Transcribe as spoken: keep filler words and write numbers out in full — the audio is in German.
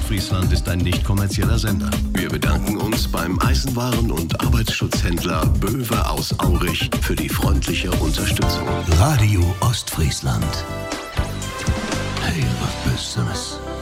Ostfriesland ist ein nicht kommerzieller Sender. Wir bedanken uns beim Eisenwaren- und Arbeitsschutzhändler Böwe aus Aurich für die freundliche Unterstützung. Radio Ostfriesland. Hey, was Besseres.